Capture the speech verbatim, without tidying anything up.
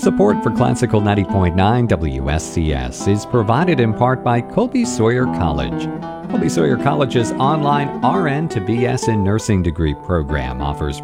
Support for Classical ninety point nine W S C S is provided in part by Colby Sawyer College. Colby Sawyer College's online R N to B S in Nursing degree program offers